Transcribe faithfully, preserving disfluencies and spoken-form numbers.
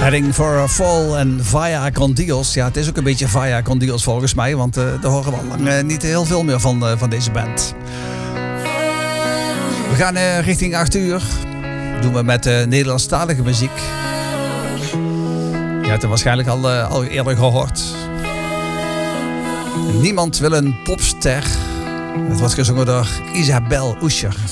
Heading for a Fall en Vaya con Dios. Ja, het is ook een beetje Vaya con Dios volgens mij. Want uh, daar horen we al lang uh, niet heel veel meer van, uh, van deze band. We gaan uh, richting acht uur. Dat doen we met uh, Nederlandstalige muziek. Je hebt het waarschijnlijk al, uh, al eerder gehoord. Niemand wil een popster. Het wordt gezongen door Isabelle Usher.